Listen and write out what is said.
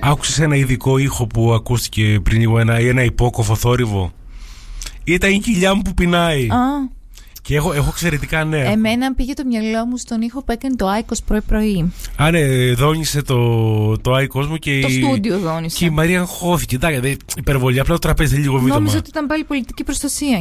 Άκουσες ένα ειδικό ήχο που ακούστηκε πριν λίγο, ένα υπόκοφο θόρυβο? Ήταν η κοιλιά μου που πεινάει. Και έχω εξαιρετικά νέα. Εμένα πήγε το μυαλό μου στον ήχο που έκανε το Άικος πρωί-πρωί. Δόνησε το Άικος μου και το στούντιο δόνησε. Και η Μαρία αγχώθηκε. Εντάξει, υπερβολή, απλά το τραπέζι λίγο βίδωμα. Νόμιζα ότι ήταν πάλι πολιτική προστασία